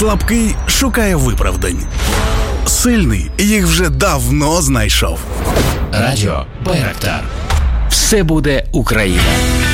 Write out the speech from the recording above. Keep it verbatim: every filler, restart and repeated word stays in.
Слабкий шукає виправдань. Сильний їх вже давно знайшов. Радіо Байрактар. Все буде Україна.